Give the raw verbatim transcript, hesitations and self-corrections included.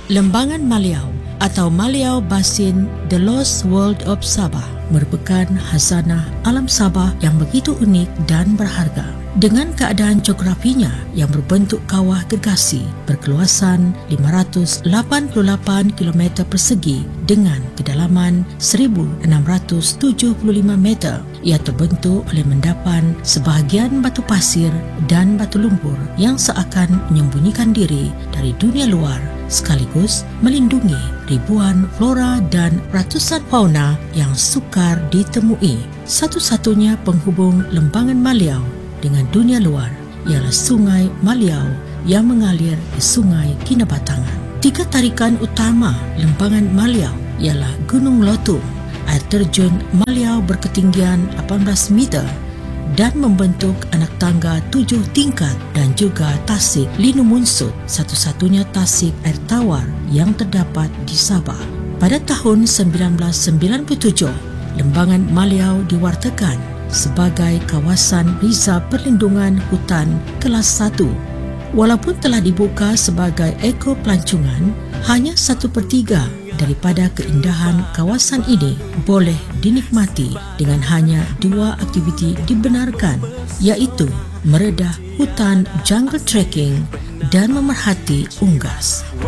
Lembangan Maliau atau Maliau Basin The Lost World of Sabah merupakan khazanah alam Sabah yang begitu unik dan berharga. Dengan keadaan geografinya yang berbentuk kawah gergasi berkeluasan lima ratus lapan puluh lapan kilometer persegi dengan kedalaman seribu enam ratus tujuh puluh lima meter, ia terbentuk oleh mendapan sebahagian batu pasir dan batu lumpur yang seakan menyembunyikan diri dari dunia luar, sekaligus melindungi ribuan flora dan ratusan fauna yang sukar ditemui. Satu-satunya penghubung Lembangan Maliau dengan dunia luar ialah Sungai Maliau yang mengalir ke Sungai Kinabatangan. Tiga tarikan utama Lembangan Maliau ialah Gunung Lotung, air terjun Maliau berketinggian lapan belas meter dan membentuk anak tangga tujuh tingkat, dan juga Tasik Linu Munsut, satu-satunya tasik air tawar yang terdapat di Sabah. Pada tahun sembilan belas sembilan puluh tujuh, Lembangan Maliau diwartakan sebagai kawasan Reserve Perlindungan Hutan Kelas satu. Walaupun telah dibuka sebagai ekopelancongan, hanya satu per tiga daripada keindahan kawasan ini boleh dinikmati dengan hanya dua aktiviti dibenarkan, iaitu meredah hutan jungle trekking dan memerhati unggas.